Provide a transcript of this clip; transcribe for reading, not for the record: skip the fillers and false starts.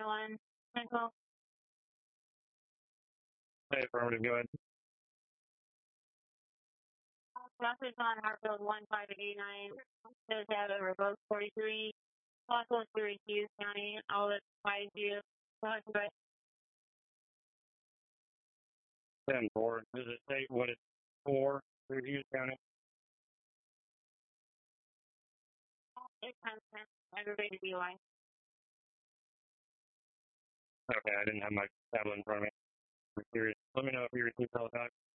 1, Central. Hey, affirmative, go ahead. Traffic on Hartfield 1589. Says have a revoke 43. Possible to Hughes County. All that's 50. Go ahead, go ahead. 10-4. Does it state what it's for through Hughes County? It's 10-10. Aggravated DUI. Okay, I didn't have my tablet in front of me. I'm curious. Let me know if you received all the